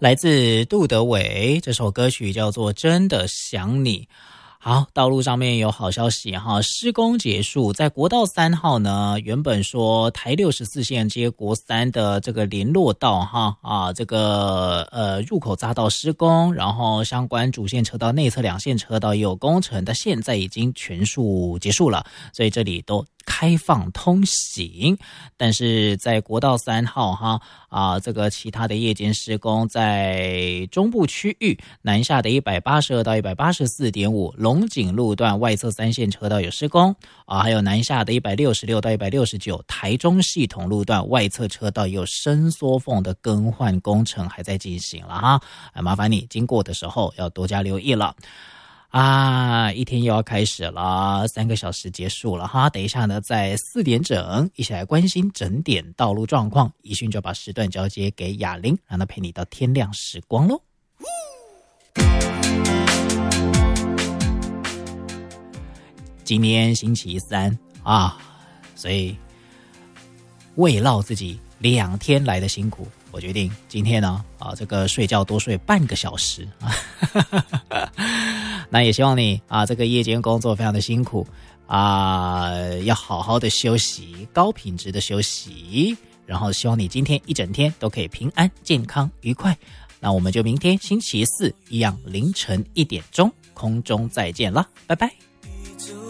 来自杜德伟，这首歌曲叫做《真的想你》。好，道路上面有好消息哈，施工结束，在国道3号呢，原本说台64线接国3的这个联络道哈这个入口匝道施工，然后相关主线车道内侧2线车道也有工程，但现在已经全数结束了，所以这里都开放通行。但是在国道3号这个其他的夜间施工，在中部区域南下的182到 184.5 龙井路段外侧3线车道有施工还有南下的166到169台中系统路段外侧车道有伸缩缝的更换工程还在进行了麻烦你经过的时候要多加留意了。一天又要开始了，3个小时结束了等一下呢，在4点整一起来关心整点道路状况。宜迅就把时段交接给雅玲，让她陪你到天亮时光咯。今天星期3所以慰劳自己2天来的辛苦，我决定今天呢这个睡觉多睡半个小时那也希望你这个夜间工作非常的辛苦要好好的休息，高品质的休息，然后希望你今天一整天都可以平安健康愉快。那我们就明天星期4一样凌晨1点钟空中再见了，拜拜。